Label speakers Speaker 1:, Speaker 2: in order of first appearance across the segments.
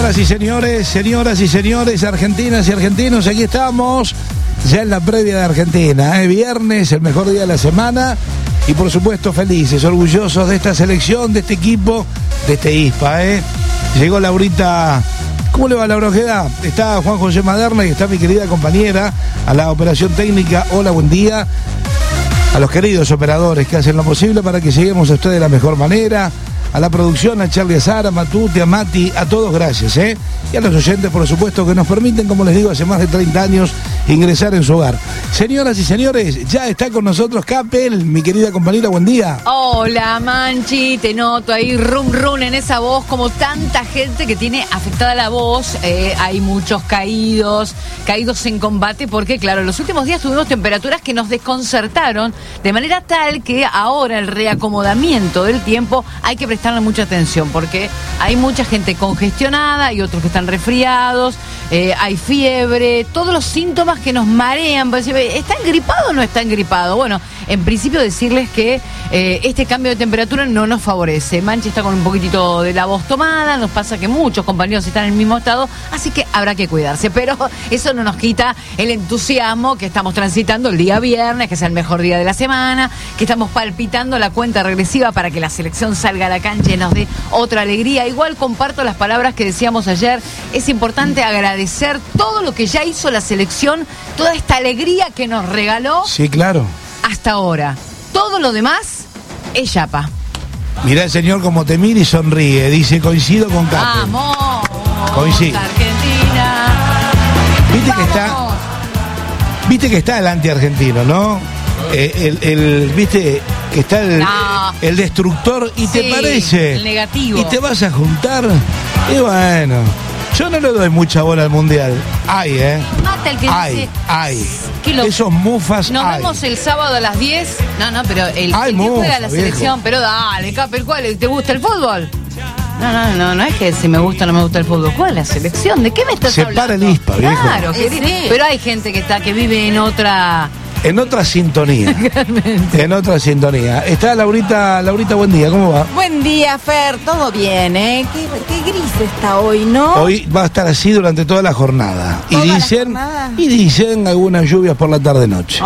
Speaker 1: Señoras y señores, argentinas y argentinos, aquí estamos, ya en la previa de Argentina, viernes, el mejor día de la semana, y por supuesto felices, orgullosos de esta selección, de este equipo, de este ISPA, Llegó Laurita. ¿Cómo le va, Laura Ojeda? Está Juan José Maderna y está mi querida compañera a la operación técnica. Hola, buen día. A los queridos operadores que hacen lo posible para que lleguemos a ustedes de la mejor manera. A la producción, a Charlie Azara, a Matute, a Mati, a todos gracias, Y a los oyentes, por supuesto, que nos permiten, como les digo, hace más de 30 años, ingresar en su hogar. Señoras y señores, ya está con nosotros Capel, mi querida compañera, buen día.
Speaker 2: Hola, Manchi, te noto ahí, rum en esa voz, como tanta gente que tiene afectada la voz. Hay muchos caídos en combate, porque claro, en los últimos días tuvimos temperaturas que nos desconcertaron, de manera tal que ahora el reacomodamiento del tiempo hay que prestarle mucha atención, porque hay mucha gente congestionada, hay otros que están resfriados, hay fiebre, todos los síntomas que nos marean. ¿Está engripado o no está engripado? Bueno, en principio decirles que este cambio de temperatura no nos favorece. Manchi está con un poquitito de la voz tomada, nos pasa que muchos compañeros están en el mismo estado, así que habrá que cuidarse, pero eso no nos quita el entusiasmo que estamos transitando el día viernes, que es el mejor día de la semana, que estamos palpitando la cuenta regresiva para que la selección salga a la cancha y nos dé otra alegría. Igual comparto las palabras que decíamos ayer, es importante agradecer todo lo que ya hizo la selección, toda esta alegría que nos regaló.
Speaker 1: Sí, claro.
Speaker 2: Hasta ahora. Todo lo demás es chapa.
Speaker 1: Mirá el señor como te mira y sonríe. Dice, coincido con Capel.
Speaker 2: ¡Vamos!
Speaker 1: Coincido.
Speaker 2: Argentina.
Speaker 1: Viste que está el anti-argentino, ¿no? Viste que está el destructor y
Speaker 2: sí,
Speaker 1: te parece.
Speaker 2: El negativo.
Speaker 1: Y te vas a juntar. Y bueno, yo no le doy mucha bola al mundial.
Speaker 2: Mata el que dice.
Speaker 1: Esos mufas.
Speaker 2: Nos vemos el sábado a las 10. No, pero el que juega la selección. Pero dale, Capel, ¿cuál? ¿Te gusta el fútbol? No es que si me gusta o no me gusta el fútbol. ¿Cuál es la selección? ¿De qué me estás hablando?
Speaker 1: Para el ISPA, viejo.
Speaker 2: Claro, pero hay gente que vive en otra
Speaker 1: sintonía. En otra sintonía. Está Laurita, buen día, ¿cómo va?
Speaker 3: Buen día, Fer, todo bien, Qué gris está hoy, ¿no?
Speaker 1: Hoy va a estar así durante toda la jornada. Y dicen algunas lluvias por la tarde-noche.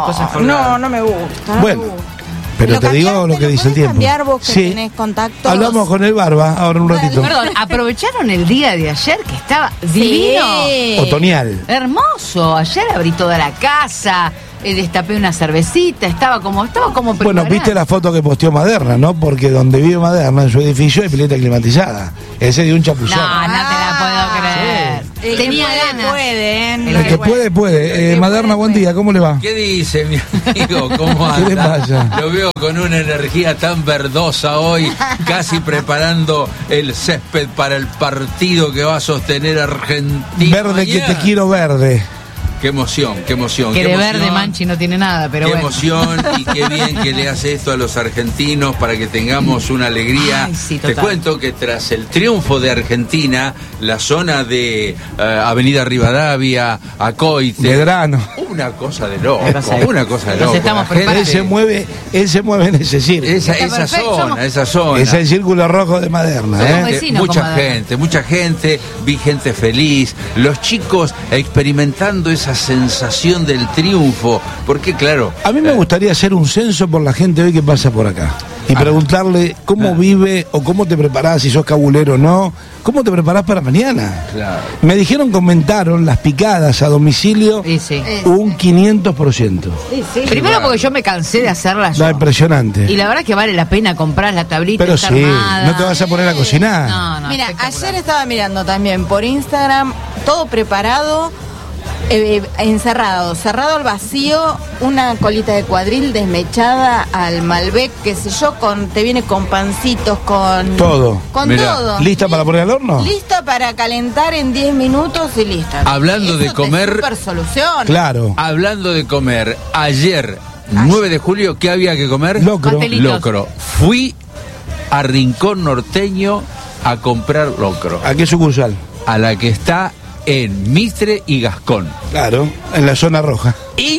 Speaker 3: No me gusta.
Speaker 1: Bueno. Pero te digo lo que dice el tiempo.
Speaker 3: Cambiar vos que tenés contactos?
Speaker 1: Hablamos con el Barba ahora un ratito.
Speaker 2: Perdón, ¿aprovecharon el día de ayer que estaba divino?
Speaker 1: Otoñal.
Speaker 2: Hermoso. Ayer abrí toda la casa, destapé una cervecita, estaba como preparada.
Speaker 1: Bueno, viste la foto que posteó Maderna, ¿no? Porque donde vive Maderna, en su edificio, hay pileta climatizada. Ese dio un chapullón.
Speaker 2: No te la puedo creer.
Speaker 3: Sí.
Speaker 2: Tenía ganas.
Speaker 3: El
Speaker 1: que puede. Maderna, buen día, ¿cómo le va?
Speaker 4: ¿Qué dice, mi amigo? ¿Cómo anda?
Speaker 1: ¿Qué le pasa?
Speaker 4: Lo veo con una energía tan verdosa hoy, casi preparando el césped para el partido que va a sostener Argentina.
Speaker 1: Verde
Speaker 4: mañana.
Speaker 1: que te quiero verde.
Speaker 4: Qué emoción.
Speaker 2: Que de verde Manchi no tiene nada, pero
Speaker 4: qué
Speaker 2: bueno.
Speaker 4: emoción y qué bien que le hace esto a los argentinos para que tengamos una alegría.
Speaker 2: Ay, sí,
Speaker 4: te cuento que tras el triunfo de Argentina, la zona de Avenida Rivadavia, Acoite,
Speaker 1: Medrano.
Speaker 4: una cosa de loco.
Speaker 2: Nos estamos preparando.
Speaker 1: Él se mueve en ese círculo.
Speaker 4: Esa zona.
Speaker 1: Es el círculo rojo de Maderna.
Speaker 2: Vecinos,
Speaker 4: mucha gente, vi gente feliz, los chicos experimentando esa sensación del triunfo, porque claro,
Speaker 1: a mí me gustaría hacer un censo por la gente hoy que pasa por acá y preguntarle cómo vive o cómo te preparás, si sos cabulero o no, cómo te preparás para mañana.
Speaker 4: Claro.
Speaker 1: Me comentaron las picadas a domicilio un 500%.
Speaker 2: Primero porque yo me cansé de hacerlas yo.
Speaker 1: Impresionante.
Speaker 2: Y la verdad que vale la pena comprar la tablita.
Speaker 1: Pero sí,
Speaker 2: armada.
Speaker 1: no te vas a poner a cocinar.
Speaker 2: No,
Speaker 3: mira, ayer estaba mirando también por Instagram, todo preparado. Encerrado, cerrado al vacío, una colita de cuadril desmechada al Malbec, qué sé yo, te viene con pancitos, con
Speaker 1: todo.
Speaker 3: Todo.
Speaker 1: ¿Lista para poner al horno?
Speaker 3: Lista para calentar en 10 minutos y lista.
Speaker 4: Hablando de comer,
Speaker 3: super solución.
Speaker 1: Claro.
Speaker 4: Hablando de comer, ayer 9 de julio, ¿qué había que comer? Locro. Fui a Rincón Norteño a comprar locro.
Speaker 1: ¿A qué sucursal?
Speaker 4: A la que está en Mitre y Gascón.
Speaker 1: Claro, en la zona roja.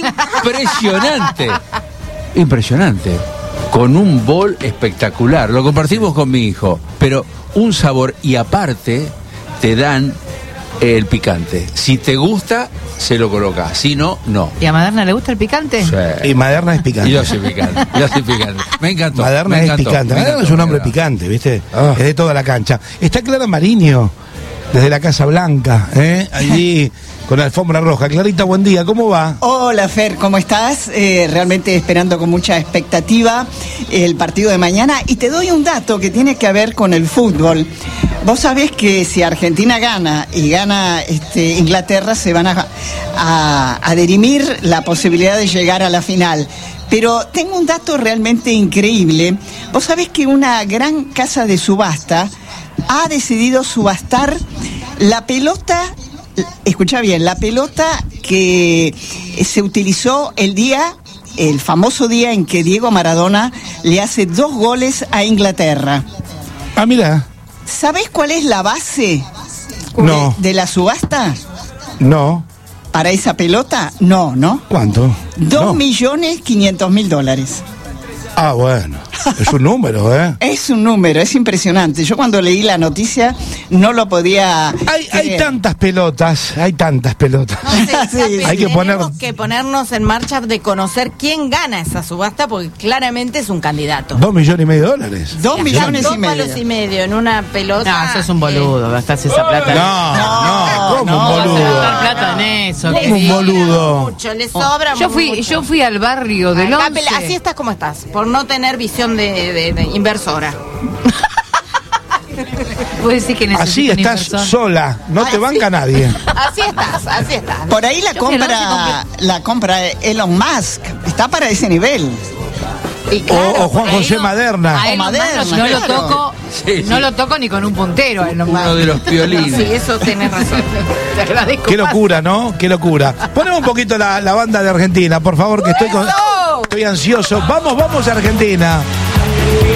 Speaker 4: Impresionante. Con un bol espectacular. Lo compartimos con mi hijo. Pero un sabor, y aparte te dan el picante. Si te gusta, se lo colocas. Si no, no.
Speaker 2: ¿Y a Maderna le gusta el picante?
Speaker 4: Sí.
Speaker 1: Y Maderna es picante.
Speaker 4: Yo soy picante. Me encantó.
Speaker 1: Maderna es picante. Maderna es un hombre picante, ¿viste? Es de toda la cancha. Está Clara Mariño, desde la Casa Blanca, allí con la alfombra roja. Clarita, buen día, ¿cómo va?
Speaker 5: Hola Fer, ¿cómo estás? Realmente esperando con mucha expectativa el partido de mañana. Y te doy un dato que tiene que ver con el fútbol. Vos sabés que si Argentina gana y gana Inglaterra, se van a dirimir la posibilidad de llegar a la final. Pero tengo un dato realmente increíble. Vos sabés que una gran casa de subasta ha decidido subastar la pelota, escucha bien, la pelota que se utilizó el famoso día en que Diego Maradona le hace 2 goles a Inglaterra.
Speaker 1: Ah, mira.
Speaker 5: ¿Sabés cuál es la base de la subasta?
Speaker 1: No.
Speaker 5: ¿Para esa pelota? No.
Speaker 1: ¿Cuánto?
Speaker 5: $2.500.000.
Speaker 1: Ah, bueno. Es un número,
Speaker 5: Es un número, es impresionante. Yo cuando leí la noticia no lo podía
Speaker 1: Hay tantas pelotas.
Speaker 3: No sé,
Speaker 1: hay que
Speaker 3: tenemos que ponernos en marcha de conocer quién gana esa subasta, porque claramente es un candidato.
Speaker 1: $2,5 millones.
Speaker 5: $2,5 millones.
Speaker 3: $2,5 millones en una pelota.
Speaker 2: No, eso es un boludo, gastarse esa plata.
Speaker 1: No, ¿cómo un boludo?
Speaker 2: Gastar plata en eso.
Speaker 1: ¿Cómo un boludo?
Speaker 3: Mucho, le sobra
Speaker 2: Yo
Speaker 3: mucho.
Speaker 2: fui al barrio del Once.
Speaker 3: Así estás como estás, por no tener visión de inversora.
Speaker 1: Así estás sola, no te banca nadie.
Speaker 3: Así estás.
Speaker 5: Por ahí la compra Elon Musk, está para ese nivel.
Speaker 3: Y claro,
Speaker 1: o Juan José Maderna.
Speaker 2: A Elon Musk no lo toco, no lo toco ni con un puntero.
Speaker 4: Uno de los piolines.
Speaker 3: Sí, eso tenés razón. Te agradezco.
Speaker 1: Qué locura, ¿no? Qué locura. Ponemos un poquito la banda de Argentina, por favor, que estoy ansioso. Vamos a Argentina.